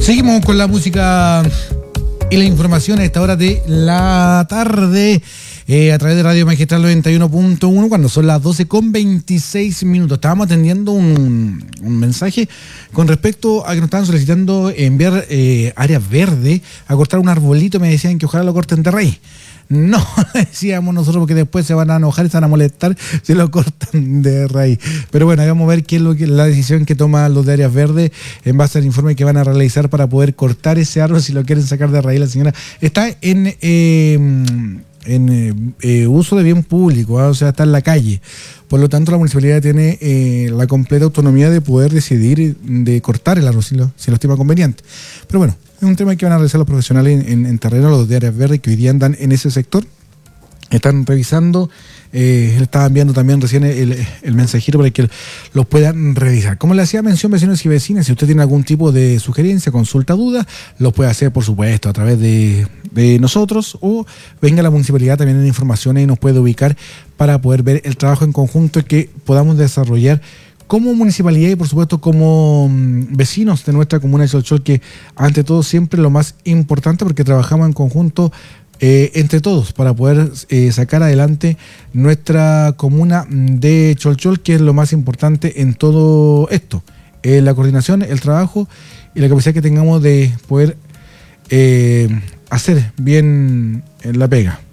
Seguimos con la música y la información a esta hora de la tarde a través de Radio Magistral 91.1 cuando son las 12:26. Estábamos atendiendo un mensaje con respecto a que nos estaban solicitando enviar áreas verdes a cortar un arbolito. Me decían que ojalá lo corten de raíz. No, decíamos nosotros, porque después se van a enojar y se van a molestar si lo cortan de raíz. Pero bueno, vamos a ver qué es la decisión que toman los de áreas verdes en base al informe que van a realizar para poder cortar ese árbol si lo quieren sacar de raíz. La señora está en uso de bien público, o sea, está en la calle. Por lo tanto, la municipalidad tiene la completa autonomía de poder decidir de cortar el árbol si lo estima conveniente. Pero bueno, es un tema que van a realizar los profesionales en terreno, los de áreas verdes que hoy día andan en ese sector. Están revisando, él estaba enviando también recién el mensajito para que los puedan revisar. Como le hacía mención, vecinos y vecinas, si usted tiene algún tipo de sugerencia, consulta, duda, lo puede hacer, por supuesto, a través de nosotros, o venga a la municipalidad también en informaciones y nos puede ubicar para poder ver el trabajo en conjunto que podamos desarrollar como municipalidad y por supuesto como vecinos de nuestra comuna de Cholchol, que ante todo siempre lo más importante, porque trabajamos en conjunto entre todos para poder sacar adelante nuestra comuna de Cholchol, que es lo más importante en todo esto, la coordinación, el trabajo y la capacidad que tengamos de poder hacer bien la pega.